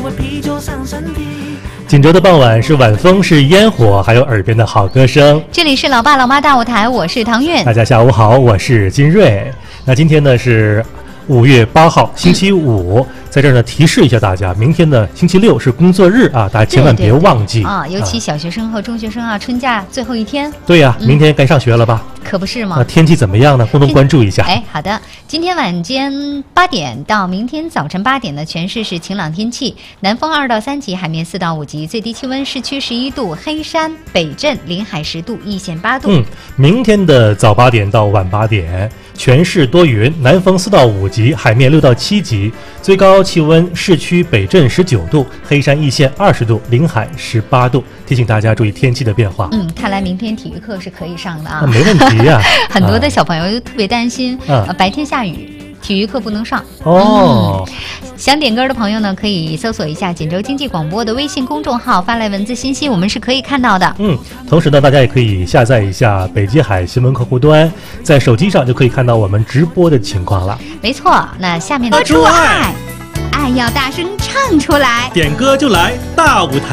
锦州的傍晚是晚风，是烟火，还有耳边的好歌声。 这里是老爸老妈大舞台，我是唐韵。 大家下午好，我是金瑞。那今天呢是5月8号星期五，在这儿呢提示一下大家，明天的星期六是工作日啊，大家千万别忘记啊！尤其小学生和中学生啊，春假最后一天。 对呀，明天该上学了吧？ 可不是吗？ 天气怎么样呢？共同关注一下。 好的。今天晚间8点到明天早晨8点呢，全市是晴朗天气，南风2到3级，海面4到5级，最低气温市区11度，黑山、北镇、临海10度，易县8度。 明天的早8点到晚8点，全市多云，南风4到5级，海面6到7级，最高气温市区北镇19度，黑山、易县20度，临海18度。提醒大家注意天气的变化。 看来明天体育课是可以上的啊， 没问题呀。 很多的小朋友特别担心，白天下雨，体育课不能上。想点歌的朋友呢，可以搜索一下锦州经济广播的微信公众号，发来文字信息，我们是可以看到的。 同时呢，大家也可以下载一下北极海新闻客户端，在手机上就可以看到我们直播的情况了。 没错，那下面的爱要大声唱出来， 点歌就来大舞台。